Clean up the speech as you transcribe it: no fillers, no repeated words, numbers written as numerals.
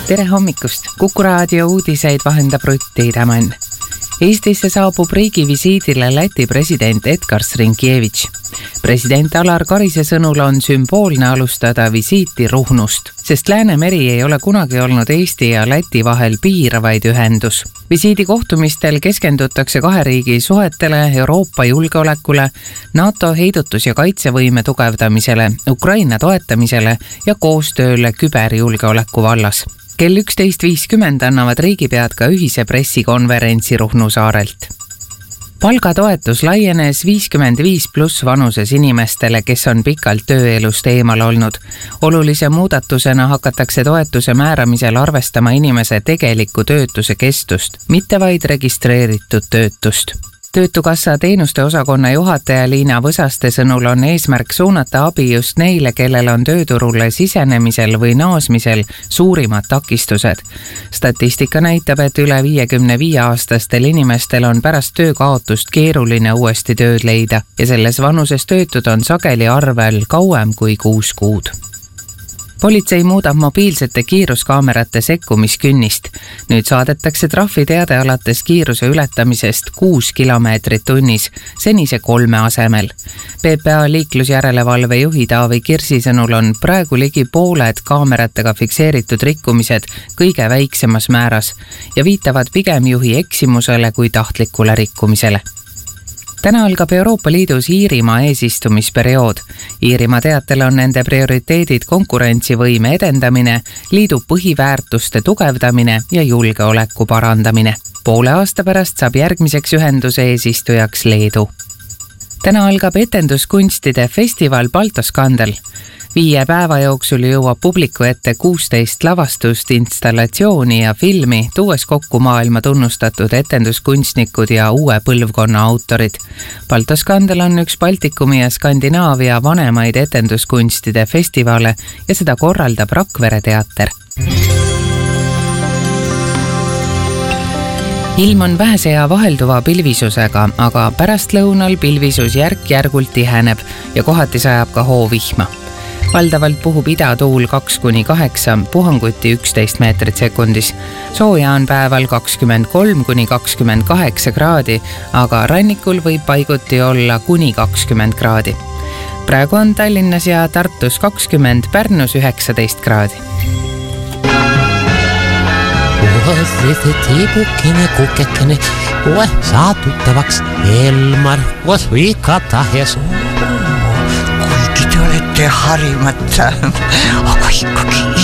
Tere hommikust! Kuku raadio uudiseid vahendab Rutt Tiidemann. Eestisse saabub riigivisiidile Läti president Edgars Rinkēvič. President Alar Karise sõnul on sümboolne alustada visiiti Ruhnust, sest Läänemeri ei ole kunagi olnud Eesti ja Läti vahel piiravaid ühendus. Visiidi kohtumistel keskendutakse kahe riigi suhetele, Euroopa julgeolekule, NATO heidutus- ja kaitsevõime tugevdamisele, Ukraina toetamisele ja koostööle küberjulgeoleku vallas. Kell 11.50 annavad riigipead ka ühise pressikonverentsi Ruhnu saarelt. Palgatoetus laienes 55+ vanuses inimestele, kes on pikalt tööelust eemal olnud. Olulise muudatusena hakatakse toetuse määramisel arvestama inimese tegeliku töötuse kestust, mitte vaid registreeritud töötust. Töötukassa teenuste osakonna juhataja Liina Võsaste sõnul on eesmärk suunata abi just neile, kellel on tööturule sisenemisel või naasmisel suurimad takistused. Statistika näitab, et üle 55-aastastel inimestel on pärast töökaotust keeruline uuesti tööd leida ja selles vanuses töötud on sageli arvel kauem kui 6 kuud. Politsei muudab mobiilsete kiiruskaamerate sekkumiskünnist. Nüüd saadetakse trahviteade alates kiiruse ületamisest 6 kilomeetrit tunnis, senise 3 asemel. PPA liiklusjärelevalve juhi Taavi Kirsi sõnul on praegu ligi pooled kaameratega fikseeritud rikkumised kõige väiksemas määras ja viitavad pigem juhi eksimusele kui tahtlikule rikkumisele. Täna algab Euroopa Liidus Iirimaa eesistumisperiood. Iirimaa teatel on nende prioriteedid konkurentsivõime edendamine, liidu põhiväärtuste tugevdamine ja julgeoleku parandamine. Poole aasta pärast saab järgmiseks ühenduse eesistujaks Leedu. Täna algab etenduskunstide festival Baltoskandel. 5 päeva jooksul jõuab publiku ette 16 lavastust, installatsiooni ja filmi, tuues kokku maailma tunnustatud etenduskunstnikud ja uue põlvkonna autorid. Baltoskandel on üks Baltikumi ja Skandinaavia vanemaid etenduskunstide festivale ja seda korraldab Rakvere teater. Ilm on vähese ja vahelduva pilvisusega, aga pärastlõunal pilvisus järk-järgult tiheneb ja kohati sajab ka hoovihma. Valdavalt puhub idatuul 2-8, puhanguti 11 meetrit sekundis. Sooja on päeval 23-28 kraadi, aga rannikul võib paiguti olla kuni 20 kraadi. Praegu on Tallinnas ja Tartus 20, Pärnus 19 kraadi. Tiibukene, kukekene, saa tuttavaks Elmar, Vika-tahes. Kuigi te olete harimata, aga ikkagi